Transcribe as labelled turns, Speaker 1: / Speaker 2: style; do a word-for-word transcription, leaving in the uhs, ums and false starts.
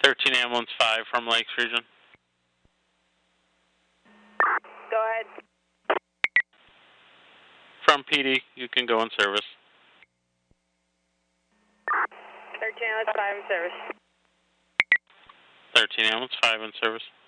Speaker 1: thirteen Ambulance five from Lakes Region.
Speaker 2: Go ahead.
Speaker 1: From P D, you can go in service.
Speaker 2: thirteen Ambulance five in service.
Speaker 1: thirteen Ambulance five in service.